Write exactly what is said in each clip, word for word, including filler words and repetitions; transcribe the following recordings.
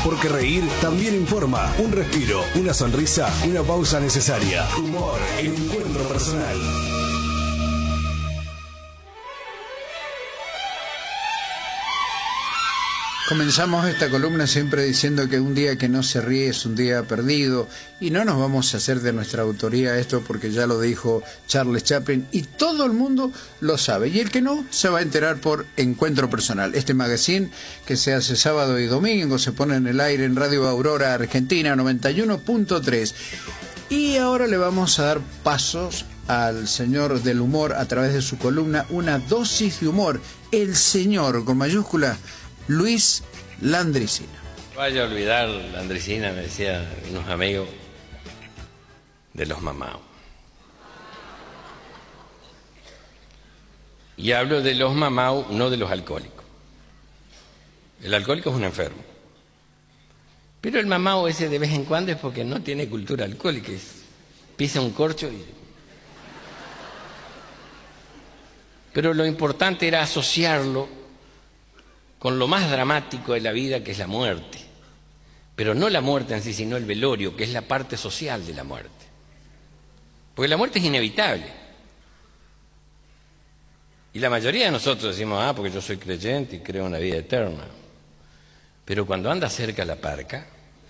Porque reír también informa. Un respiro, una sonrisa, una pausa necesaria. Humor en Encuentro Personal. Comenzamos esta columna siempre diciendo que un día que no se ríe es un día perdido, y no nos vamos a hacer de nuestra autoría esto porque ya lo dijo Charles Chaplin y todo el mundo lo sabe, y el que no se va a enterar por Encuentro Personal, este magazine que se hace sábado y domingo, se pone en el aire en Radio Aurora Argentina noventa y uno punto tres. Y ahora le vamos a dar pasos al señor del humor a través de su columna Una dosis de humor, el señor con mayúscula Luis Landricina. Vaya a olvidar Landricina, me decían unos amigos, de los mamaos. Y hablo de los mamaos, no de los alcohólicos. El alcohólico es un enfermo. Pero el mamao ese de vez en cuando es porque no tiene cultura alcohólica. Es, pisa un corcho y... Pero lo importante era asociarlo con lo más dramático de la vida, que es la muerte. Pero no la muerte en sí, sino el velorio, que es la parte social de la muerte. Porque la muerte es inevitable. Y la mayoría de nosotros decimos, ah, porque yo soy creyente y creo en la vida eterna. Pero cuando anda cerca la parca,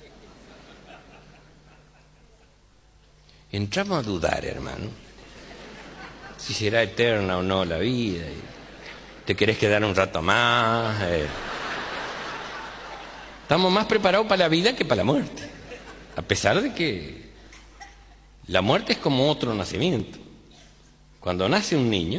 entramos a dudar, hermano, si será eterna o no la vida. Y te querés quedar un rato más. Eh. Estamos más preparados para la vida que para la muerte. A pesar de que la muerte es como otro nacimiento. Cuando nace un niño,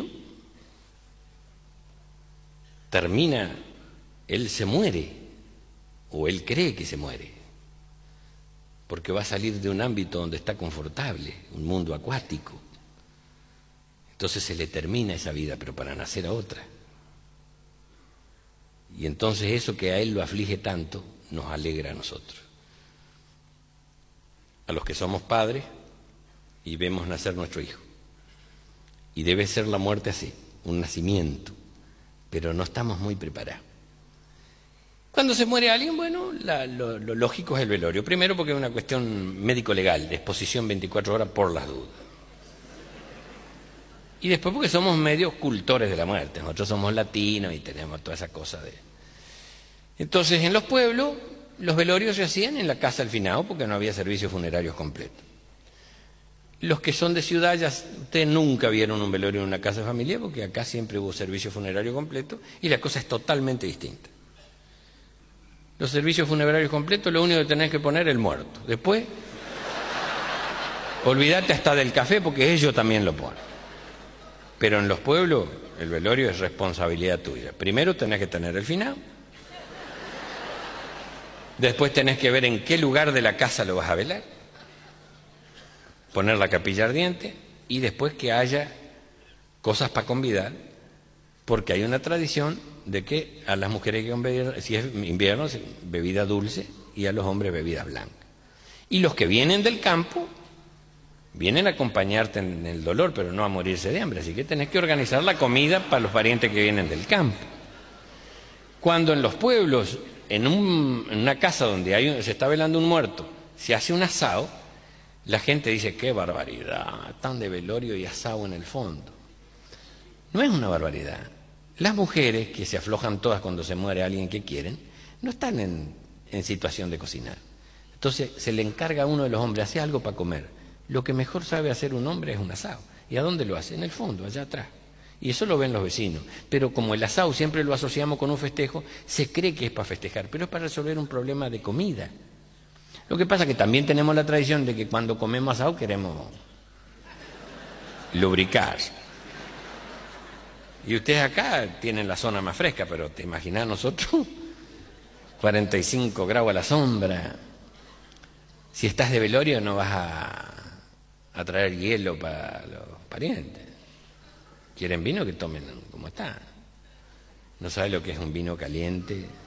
termina, él se muere, o él cree que se muere, porque va a salir de un ámbito donde está confortable, un mundo acuático. Entonces se le termina esa vida, pero para nacer a otra. Y entonces eso que a él lo aflige tanto, nos alegra a nosotros. A los que somos padres y vemos nacer nuestro hijo. Y debe ser la muerte así, un nacimiento, pero no estamos muy preparados. Cuando se muere alguien, bueno, la, lo, lo lógico es el velorio. Primero porque es una cuestión médico-legal, de exposición veinticuatro horas por las dudas. Y después porque somos medios cultores de la muerte. Nosotros somos latinos y tenemos toda esa cosa de... Entonces, en los pueblos, los velorios se hacían en la casa del finado porque no había servicios funerarios completos. Los que son de ciudad, ya ustedes nunca vieron un velorio en una casa de familia porque acá siempre hubo servicio funerario completo y la cosa es totalmente distinta. Los servicios funerarios completos, lo único que tenés que poner es el muerto. Después, olvídate hasta del café porque ellos también lo ponen. Pero en los pueblos el velorio es responsabilidad tuya. Primero tenés que tener el finado. Después tenés que ver en qué lugar de la casa lo vas a velar. Poner la capilla ardiente y después que haya cosas para convidar, porque hay una tradición de que a las mujeres que convidar, si es invierno, bebida dulce y a los hombres bebida blanca. Y los que vienen del campo vienen a acompañarte en el dolor, pero no a morirse de hambre. Así que tenés que organizar la comida para los parientes que vienen del campo. Cuando en los pueblos, en, un, en una casa donde hay, se está velando un muerto, se hace un asado, la gente dice, qué barbaridad, tan de velorio y asado en el fondo. No es una barbaridad. Las mujeres, que se aflojan todas cuando se muere alguien que quieren, no están en, en situación de cocinar. Entonces se le encarga a uno de los hombres, hace algo para comer. Lo que mejor sabe hacer un hombre es un asado. ¿Y a dónde lo hace? En el fondo, allá atrás. Y eso lo ven los vecinos. Pero como el asado siempre lo asociamos con un festejo, se cree que es para festejar, pero es para resolver un problema de comida. Lo que pasa es que también tenemos la tradición de que cuando comemos asado queremos lubricar. Y ustedes acá tienen la zona más fresca, pero te imaginas nosotros, cuarenta y cinco grados a la sombra. Si estás de velorio no vas a... a traer hielo para los parientes. ¿Quieren vino? Que tomen como está. No sabe lo que es un vino caliente.